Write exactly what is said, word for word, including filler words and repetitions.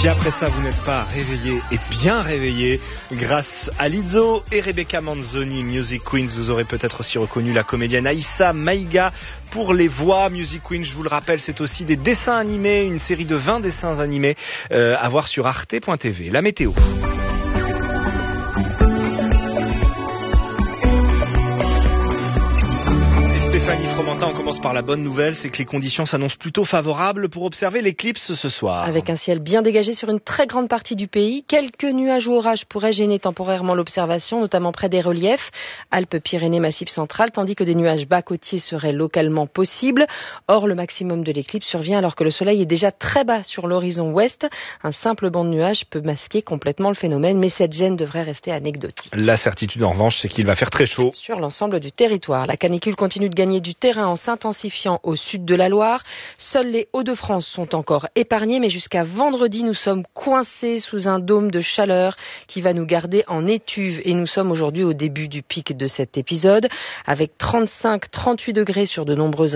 Si après ça vous n'êtes pas réveillé et bien réveillé, grâce à Lizzo et Rebecca Manzoni, Music Queens, vous aurez peut-être aussi reconnu la comédienne Aïssa Maïga pour les voix. Music Queens, je vous le rappelle, c'est aussi des dessins animés, une série de vingt dessins animés euh, à voir sur arte point t v. La météo. Stéphanie Fromentin, on commence par la bonne nouvelle, c'est que les conditions s'annoncent plutôt favorables pour observer l'éclipse ce soir. Avec un ciel bien dégagé sur une très grande partie du pays, quelques nuages ou orages pourraient gêner temporairement l'observation, notamment près des reliefs, Alpes-Pyrénées, Massif central, tandis que des nuages bas côtiers seraient localement possibles. Or, le maximum de l'éclipse survient alors que le soleil est déjà très bas sur l'horizon ouest. Un simple banc de nuages peut masquer complètement le phénomène, mais cette gêne devrait rester anecdotique. La certitude en revanche, c'est qu'il va faire très chaud sur l'ensemble du territoire. La canicule continue de gagner du terrain en s'intensifiant au sud de la Loire. Seuls les Hauts-de-France sont encore épargnés, mais jusqu'à vendredi, nous sommes coincés sous un dôme de chaleur qui va nous garder en étuve. Et nous sommes aujourd'hui au début du pic de cet épisode, avec trente-cinq à trente-huit degrés sur de nombreuses